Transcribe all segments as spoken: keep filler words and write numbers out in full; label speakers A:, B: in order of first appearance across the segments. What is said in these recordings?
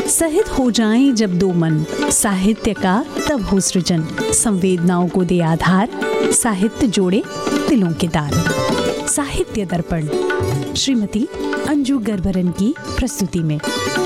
A: सहित हो जाएं जब दो मन, साहित्य का तब हो सृजन। संवेदनाओं को दे आधार, साहित्य जोड़े दिलों के तार। साहित्य दर्पण श्रीमती अंजू गरबरन की प्रस्तुति में।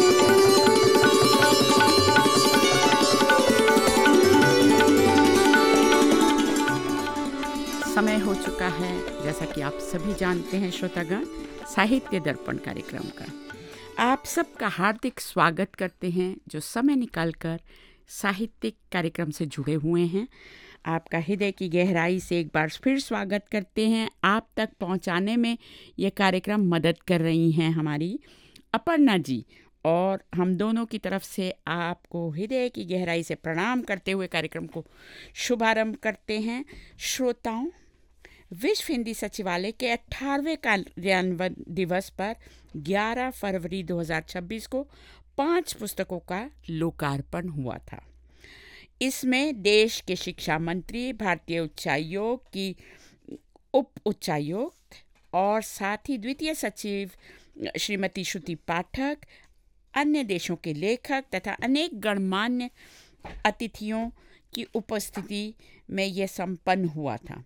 B: समय हो चुका है, जैसा कि आप सभी जानते हैं श्रोतागण, साहित्य दर्पण कार्यक्रम का। आप सबका हार्दिक स्वागत करते हैं जो समय निकालकर साहित्यिक कार्यक्रम से जुड़े हुए हैं। आपका हृदय की गहराई से एक बार फिर स्वागत करते हैं। आप तक पहुंचाने में ये कार्यक्रम मदद कर रही हैं हमारी अपर्णा जी, और हम दोनों की तरफ से आपको हृदय की गहराई से प्रणाम करते हुए कार्यक्रम को शुभारंभ करते हैं। श्रोताओं, विश्व हिंदी सचिवालय के अठारहवें कार्यान्वयन दिवस पर ग्यारह फरवरी दो हज़ार छब्बीस को पांच पुस्तकों का लोकार्पण हुआ था। इसमें देश के शिक्षा मंत्री, भारतीय उच्चायोग की उप उच्चायुक्त और साथ ही द्वितीय सचिव श्रीमती श्रुति पाठक, अन्य देशों के लेखक तथा अनेक गणमान्य अतिथियों की उपस्थिति में यह संपन्न हुआ था।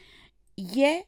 B: यह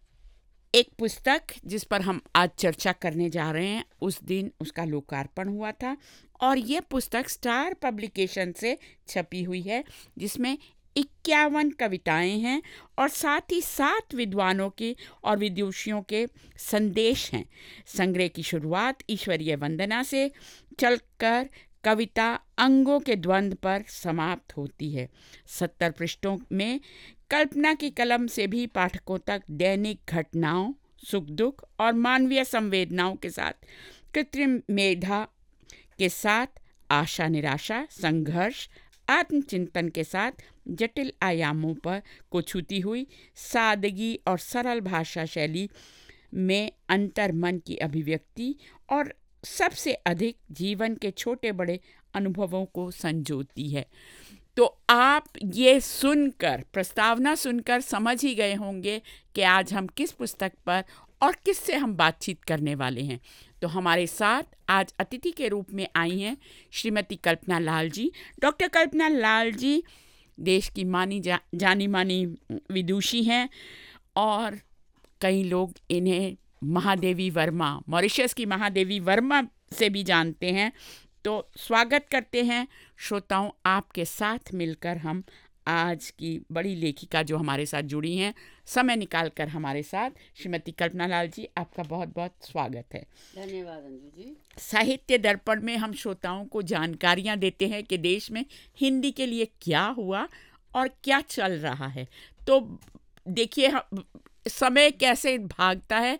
B: एक पुस्तक जिस पर हम आज चर्चा करने जा रहे हैं, उस दिन उसका लोकार्पण हुआ था और यह पुस्तक स्टार पब्लिकेशन से छपी हुई है, जिसमें इक्यावन कविताएं हैं और साथ ही सात विद्वानों के और विदुषियों के संदेश हैं। संग्रह की शुरुआत ईश्वरीय वंदना से चलकर कविता अंगों के द्वंद्व पर समाप्त होती है। सत्तर पृष्ठों में कल्पना की कलम से भी पाठकों तक दैनिक घटनाओं, सुख दुख और मानवीय संवेदनाओं के साथ कृत्रिम मेधा के साथ आशा निराशा, संघर्ष, आत्मचिंतन के साथ जटिल आयामों पर को छूती हुई सादगी और सरल भाषा शैली में अंतर्मन की अभिव्यक्ति और सबसे अधिक जीवन के छोटे बड़े अनुभवों को संजोती है। तो आप ये सुनकर, प्रस्तावना सुनकर समझ ही गए होंगे कि आज हम किस पुस्तक पर और किससे हम बातचीत करने वाले हैं। तो हमारे साथ आज अतिथि के रूप में आई हैं श्रीमती कल्पना लाल जी। डॉक्टर कल्पना लाल जी देश की मानी जा, जानी मानी विदुषी हैं और कई लोग इन्हें महादेवी वर्मा, मॉरिशस की महादेवी वर्मा से भी जानते हैं। तो स्वागत करते हैं श्रोताओं, आपके साथ मिलकर हम आज की बड़ी लेखिका जो हमारे साथ जुड़ी हैं, समय निकालकर हमारे साथ, श्रीमती कल्पना लाल जी, आपका बहुत बहुत स्वागत है।
C: धन्यवाद अंजू जी।
B: साहित्य दर्पण में हम श्रोताओं को जानकारियां देते हैं कि देश में हिंदी के लिए क्या हुआ और क्या चल रहा है। तो देखिए समय कैसे भागता है।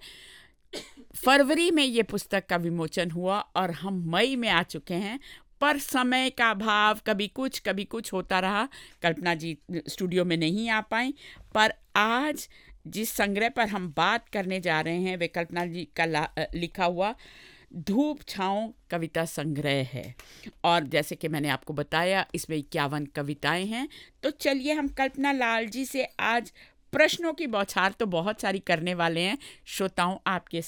B: फरवरी में ये पुस्तक का विमोचन हुआ और हम मई में आ चुके हैं, पर समय का अभाव, कभी कुछ कभी कुछ होता रहा। कल्पना जी स्टूडियो में नहीं आ पाई, पर आज जिस संग्रह पर हम बात करने जा रहे हैं वे कल्पना जी का लिखा हुआ धूप छाँव कविता संग्रह है। और जैसे कि मैंने आपको बताया, इसमें इक्यावन कविताएं हैं। तो चलिए हम कल्पना लाल जी से आज प्रश्नों की बौछार तो बहुत सारी करने वाले हैं। श्रोताओं, आपके